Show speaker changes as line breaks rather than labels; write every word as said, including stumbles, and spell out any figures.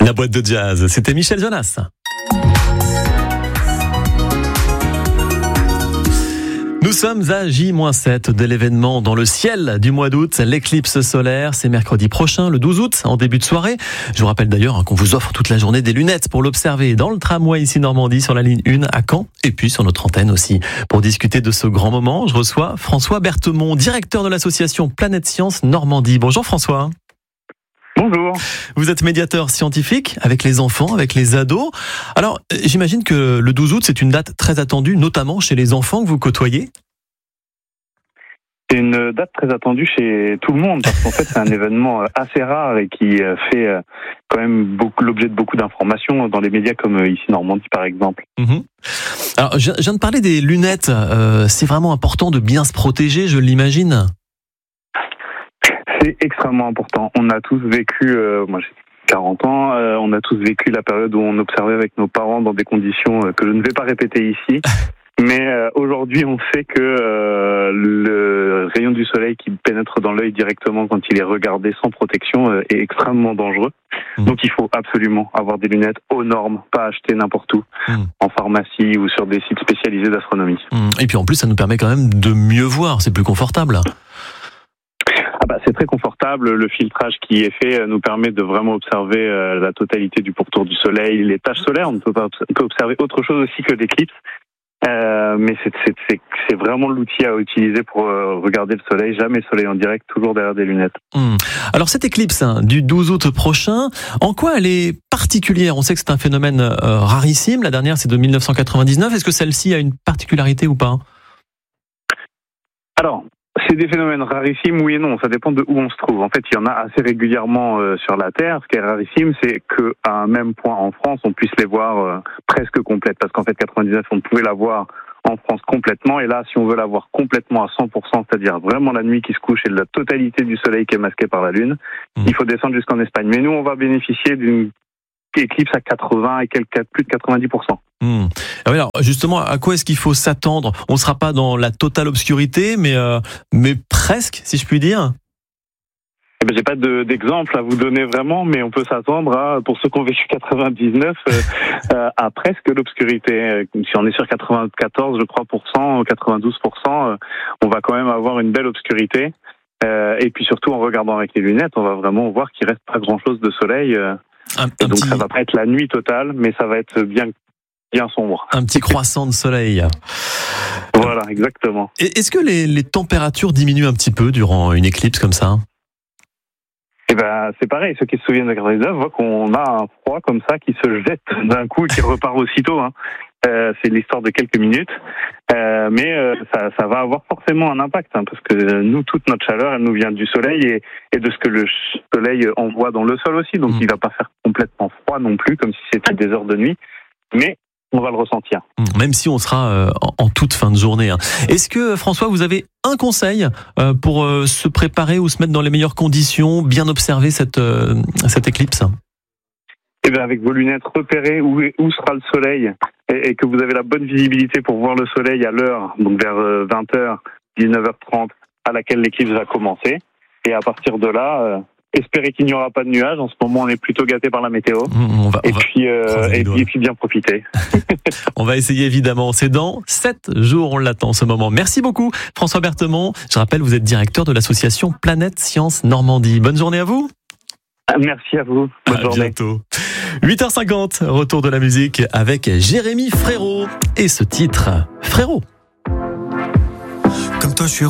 La boîte de jazz, c'était Michel Jonas. Nous sommes à J sept de l'événement dans le ciel du mois d'août, l'éclipse solaire. C'est mercredi prochain, le douze août, en début de soirée. Je vous rappelle d'ailleurs qu'on vous offre toute la journée des lunettes pour l'observer dans le tramway ici Normandie, sur la ligne un à Caen, et puis sur notre antenne aussi. Pour discuter de ce grand moment, je reçois François Berthemont, directeur de l'association Planète Science Normandie. Bonjour François.
Bonjour.
Vous êtes médiateur scientifique avec les enfants, avec les ados. Alors, j'imagine que le douze août, c'est une date très attendue, notamment chez les enfants que vous côtoyez.
C'est une date très attendue chez tout le monde, parce qu'en fait, c'est un événement assez rare et qui fait quand même beaucoup, l'objet de beaucoup d'informations dans les médias comme ici Normandie, par exemple.
Mmh. Alors, je viens de parler des lunettes. Euh, c'est vraiment important de bien se protéger, je l'imagine.
C'est extrêmement important. On a tous vécu, euh, moi j'ai quarante ans, euh, on a tous vécu la période où on observait avec nos parents dans des conditions euh, que je ne vais pas répéter ici. Mais euh, aujourd'hui, on sait que euh, le rayon du soleil qui pénètre dans l'œil directement quand il est regardé sans protection euh, est extrêmement dangereux. Mmh. Donc il faut absolument avoir des lunettes aux normes, pas acheter n'importe où, mmh. en pharmacie ou sur des sites spécialisés d'astronomie.
Mmh. Et puis en plus, ça nous permet quand même de mieux voir, c'est plus confortable.
Ah bah, c'est très confortable. Le filtrage qui est fait nous permet de vraiment observer euh, la totalité du pourtour du soleil, les taches solaires. On peut, pas, on peut observer autre chose aussi que l'éclipse. Euh, mais c'est, c'est, c'est, c'est vraiment l'outil à utiliser pour euh, regarder le soleil. Jamais le soleil en direct, toujours derrière des lunettes.
Mmh. Alors cette éclipse hein, du douze août prochain, en quoi elle est particulière ? On sait que c'est un phénomène euh, rarissime. La dernière, c'est de dix-neuf cent quatre-vingt-dix-neuf. Est-ce que celle-ci a une particularité ou pas ?
Alors, c'est des phénomènes rarissimes, oui et non. Ça dépend de où on se trouve. En fait, il y en a assez régulièrement euh, sur la Terre. Ce qui est rarissime, c'est qu'à un même point en France, on puisse les voir euh, presque complètes. Parce qu'en fait, quatre-vingt-dix-neuf, on pouvait la voir en France complètement. Et là, si on veut la voir complètement à cent pour cent, c'est-à-dire vraiment la nuit qui se couche et la totalité du soleil qui est masqué par la Lune, mmh. il faut descendre jusqu'en Espagne. Mais nous, on va bénéficier d'une éclipse à quatre-vingts et quelques, plus de quatre-vingt-dix pour cent.
Mmh. Alors justement, à quoi est-ce qu'il faut s'attendre ? On ne sera pas dans la totale obscurité, mais, euh, mais presque, si je puis dire.
Eh ben, j'ai pas de, d'exemple à vous donner vraiment, mais on peut s'attendre à, pour ceux qui ont vécu quatre-vingt-dix-neuf, euh, à presque l'obscurité. Si on est sur quatre-vingt-quatorze, je crois, pour cent, quatre-vingt-douze pour cent, on va quand même avoir une belle obscurité. Euh, et puis surtout, en regardant avec les lunettes, on va vraiment voir qu'il reste pas grand-chose de soleil. Euh, un, un donc petit... ça va pas être la nuit totale, mais ça va être bien bien sombre.
Un petit croissant de soleil.
Voilà, exactement.
Et est-ce que les, les températures diminuent un petit peu durant une éclipse comme ça ?
Eh ben, c'est pareil. Ceux qui se souviennent de quatre-vingt-dix-neuf voient qu'on a un froid comme ça qui se jette d'un coup et qui repart aussitôt. Hein. Euh, c'est l'histoire de quelques minutes. Euh, mais euh, ça, ça va avoir forcément un impact, hein, parce que nous, toute notre chaleur, elle nous vient du soleil et, et de ce que le soleil envoie dans le sol aussi. Donc, mmh. il va pas faire complètement froid non plus, comme si c'était des heures de nuit. Mais on va le ressentir.
Même si on sera euh, en, en toute fin de journée. Hein. Est-ce que, François, vous avez un conseil euh, pour euh, se préparer ou se mettre dans les meilleures conditions, bien observer cette, euh, cette éclipse ?
Eh bien, avec vos lunettes, repérez où, où sera le soleil et, et que vous avez la bonne visibilité pour voir le soleil à l'heure, donc vers vingt heures, dix-neuf heures trente, à laquelle l'éclipse va commencer. Et à partir de là... Euh, espérez qu'il n'y aura pas de nuages. En ce moment, on est plutôt gâté par la météo. On va, on et, puis, euh, et, puis, et puis bien profiter.
On va essayer évidemment. C'est dans sept jours, on l'attend ce moment. Merci beaucoup François Berthemont. Je rappelle, vous êtes directeur de l'association Planète Science Normandie. Bonne journée à vous.
Merci à vous. Bonne
à
journée.
Bientôt. huit heures cinquante, retour de la musique avec Jérémy Frérot et ce titre, Frérot.
Comme toi, je suis